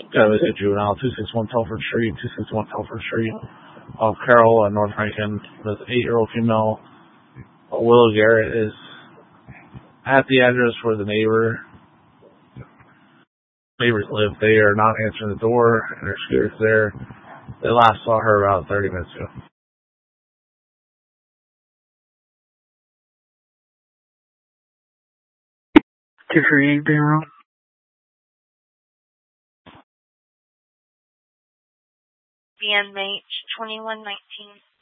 Got a juvenile, 261 Telford Street, 261 Telford Street, off Carroll and North Rankin. This 8-year-old female, Willow Garrett, is at the address where the neighbors live. They are not answering the door, and her scooter's there. They last saw her about 30 minutes ago. Jeffrey Ingram. BNMH 2119.